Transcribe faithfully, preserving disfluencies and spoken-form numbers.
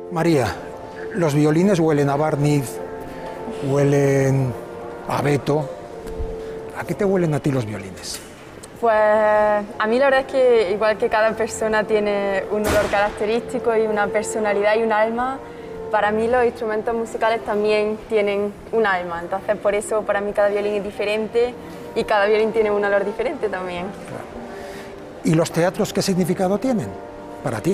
María, los violines huelen a barniz, huelen a abeto. ¿A qué te huelen a ti los violines? Pues a mí la verdad es que igual que cada persona tiene un olor característico y una personalidad y un alma, para mí los instrumentos musicales también tienen un alma, entonces por eso para mí cada violín es diferente y cada violín tiene un olor diferente también. Claro. ¿Y los teatros qué significado tienen para ti?